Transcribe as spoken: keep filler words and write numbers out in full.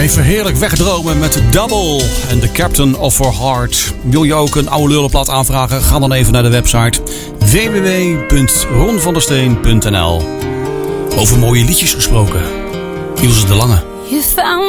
Even heerlijk wegdromen met Double en The Captain of Our Heart. Wil je ook een oude lullenplaat aanvragen? Ga dan even naar de website w w w punt ron van der steen punt n l. Over mooie liedjes gesproken. Ilse de Lange.